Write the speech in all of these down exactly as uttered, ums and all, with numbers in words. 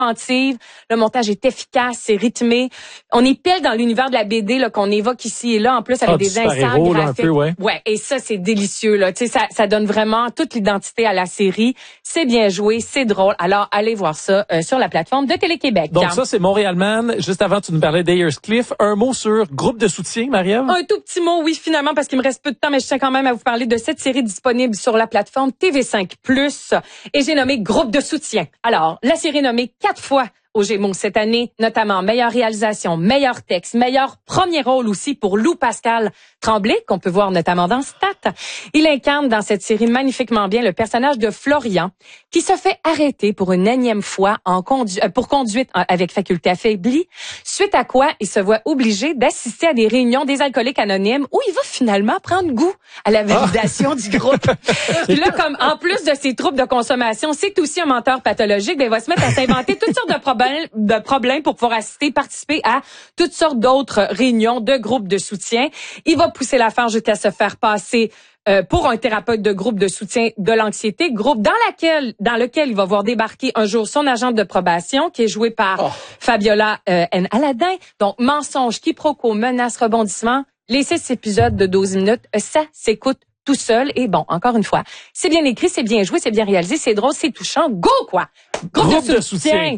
inventive. Le montage est efficace, c'est rythmé. On est pile dans l'univers de la B D là, qu'on évoque ici et là, en plus avec ah, des instants graphiques. Un peu, ouais. ouais, et ça, c'est délicieux. Là. Tu sais, ça, ça donne vraiment toute l'identité à la série. C'est bien joué, c'est drôle. Alors, allez voir ça euh, sur la plateforme de Télé-Québec. Donc ça, c'est Montréal Man. Juste avant, tu nous parlais d'Ayers Cliff. Un mot sur groupe de soutien, Marie-Ève? Un tout petit mot, oui, finalement, parce qu'il me reste peu de temps, mais je tiens quand même à vous parler de cette série disponible sur la plateforme T V cinq plus. Et j'ai nommé groupe de soutien. Alors, la série est nommée quatre fois aux Gémeaux cette année, notamment meilleure réalisation, meilleur texte, meilleur premier rôle aussi pour Lou Pascal Tremblay, qu'on peut voir notamment dans Stat. Il incarne dans cette série magnifiquement bien le personnage de Florian, qui se fait arrêter pour une énième fois en condu- euh, pour conduite avec faculté affaiblie, suite à quoi il se voit obligé d'assister à des réunions des alcooliques anonymes où il va finalement prendre goût à la validation ah. du groupe. Puis là, comme en plus de ses troubles de consommation, c'est aussi un menteur pathologique, ben il va se mettre à s'inventer toutes sortes de problèmes de problèmes pour pouvoir assister, participer à toutes sortes d'autres réunions de groupes de soutien. Il va pousser l'affaire jusqu'à se faire passer euh, pour un thérapeute de groupe de soutien de l'anxiété, groupe dans laquelle dans lequel il va voir débarquer un jour son agente de probation qui est jouée par oh. Fabiola euh, N. Aladin. Donc mensonge, quiproquo, menace, rebondissement. Les six épisodes de douze minutes, ça s'écoute tout seul. Et bon, encore une fois, c'est bien écrit, c'est bien joué, c'est bien réalisé, c'est drôle, c'est touchant. Go, quoi! Groupe, groupe de, de soutien! soutien.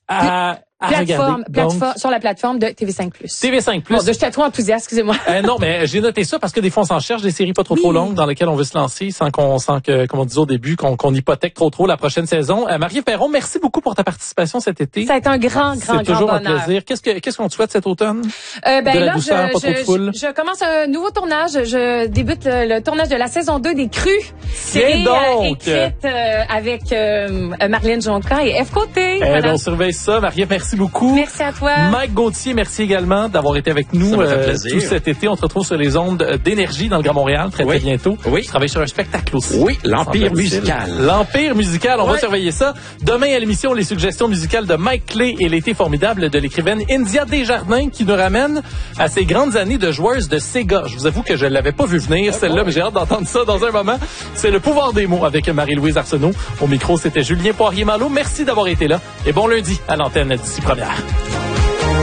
À, à plateforme, regarder, plateforme, sur la plateforme de T V cinq plus. T V cinq plus. Bon, je suis trop enthousiaste, excusez-moi. Euh, non, mais j'ai noté ça parce que des fois, on s'en cherche des séries pas trop oui. trop longues dans lesquelles on veut se lancer sans qu'on, sans que, comme on disait au début, qu'on, qu'on hypothèque trop trop la prochaine saison. Euh, Marie-Ève Perron, merci beaucoup pour ta participation cet été. Ça a été un grand, grand, C'est grand toujours bonheur. un plaisir. Qu'est-ce que, qu'est-ce qu'on te souhaite cet automne? Euh, ben de la là, douceur, je, pas trop de foule. Je, je commence un nouveau tournage. Je débute le, le tournage de la saison deux des Crues. Série euh, écrite euh, avec euh, Marlène Jonca et F. Côté. Eh voilà. ben, on surveille ça. Marie-Ève, merci beaucoup. Merci à toi. Mike Gauthier, merci également d'avoir été avec nous euh, tout cet été. On se retrouve sur les ondes d'énergie dans le Grand Montréal très, oui. très bientôt. Oui. Je travaille sur un spectacle aussi. Oui, l'Empire musical. L'Empire musical, on ouais. va surveiller ça. Demain à l'émission, les suggestions musicales de Mike Clay et l'été formidable de l'écrivaine India Desjardins qui nous ramène à ses grandes années de joueuse de Sega. Je vous avoue que je ne l'avais pas vu venir, celle-là, mais j'ai hâte d'entendre ça dans un moment. C'est le pouvoir des mots avec Marie-Louise Arsenault. Au micro, c'était Julien Poirier-Malo. Merci d'avoir été là et bon lundi à l'antenne d'ici première.